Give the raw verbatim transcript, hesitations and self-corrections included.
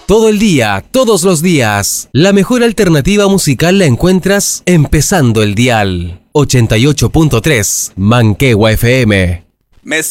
Todo el día, todos los días. La mejor alternativa musical la encuentras empezando el dial. ochenta y ocho punto tres Manquehue F M. Me